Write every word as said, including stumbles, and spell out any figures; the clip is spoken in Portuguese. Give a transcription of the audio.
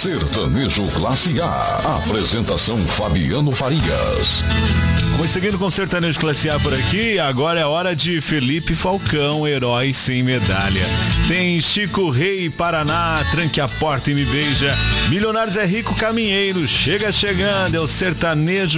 Sertanejo Classe A. Apresentação Fabiano Farias. Vamos seguindo com Sertanejo Classe A por aqui. Agora é hora de Felipe Falcão, herói sem medalha. Tem Chico Rei, Paraná, Tranque a Porta e Me Beija. Milionários é Rico Caminheiro. Chega chegando, é o Sertanejo